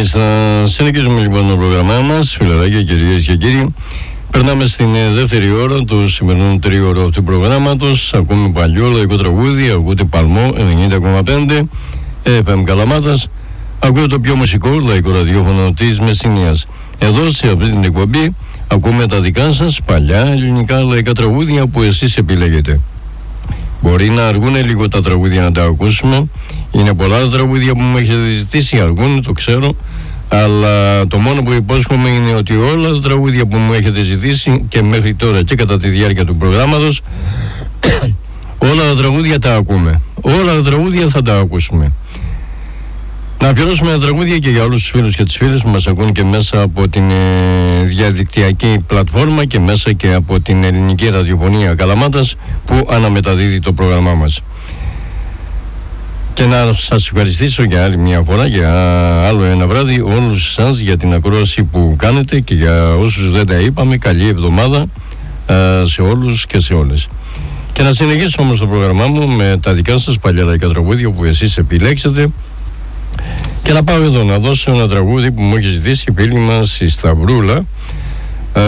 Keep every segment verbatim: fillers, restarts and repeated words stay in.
Μάλιστα, συνεχίζουμε λοιπόν το πρόγραμμά μας, φιλαράκια, κυρίες και κύριοι. Περνάμε στην ε, δεύτερη ώρα του σημερινού τρίωρου του προγράμματος. Ακούμε παλιό λαϊκό τραγούδι, ακούτε Παλμό ενενήντα κόμμα πέντε εφ εμ Καλαμάτας. Ακούτε το πιο μουσικό λαϊκό ραδιόφωνο της Μεσσηνίας. Εδώ σε αυτή την εκπομπή ακούμε τα δικά σας παλιά ελληνικά λαϊκά τραγούδια που εσείς επιλέγετε. Μπορεί να αργούν λίγο τα τραγούδια να τα ακούσουμε. Είναι πολλά τα τραγούδια που μου έχετε ζητήσει, αργούν, το ξέρω. Αλλά το μόνο που υπόσχομαι είναι ότι όλα τα τραγούδια που μου έχετε ζητήσει και μέχρι τώρα και κατά τη διάρκεια του προγράμματος, όλα τα τραγούδια τα ακούμε. Όλα τα τραγούδια θα τα ακούσουμε. Να αφιερώσουμε τα τραγούδια και για όλους τους φίλους και τις φίλες που μας ακούν και μέσα από την ε, διαδικτυακή πλατφόρμα και μέσα και από την ελληνική ραδιοφωνία Καλαμάτας που αναμεταδίδει το πρόγραμμά μας. Και να σας ευχαριστήσω για άλλη μια φορά, για άλλο ένα βράδυ, όλους σας για την ακρόαση που κάνετε και για όσους δεν τα είπαμε, καλή εβδομάδα ε, σε όλους και σε όλες. Και να συνεχίσω όμως το πρόγραμμά μου με τα δικά σας παλιά λαϊκά τραγούδια που εσείς επιλέξετε. Και να πάω εδώ να δώσω ένα τραγούδι που μου έχει ζητήσει η φίλη μας η Σταυρούλα ε,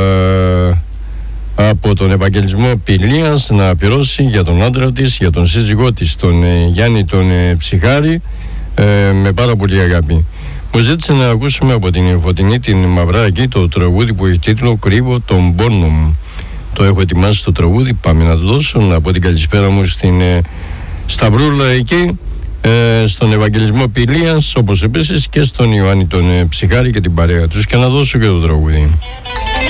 από τον Ευαγγελισμό Πηλίας, να αφιερώσει για τον άντρα της, για τον σύζυγό της, τον ε, Γιάννη τον ε, Ψυχάρη, ε, με πάρα πολύ αγάπη. Μου ζήτησε να ακούσουμε από την Φωτεινή την Μαυράκη το τραγούδι που έχει τίτλο «Κρύβω τον πόνο μου». Το έχω ετοιμάσει το τραγούδι, πάμε να το δώσω, να πω την καλησπέρα μου στην ε, Σταυρούλα εκεί, Ε, στον Ευαγγελισμό Πηλίας, όπως επίσης και στον Ιωάννη τον ε, Ψυχάρη και την παρέα τους, και να δώσω και το τραγούδι.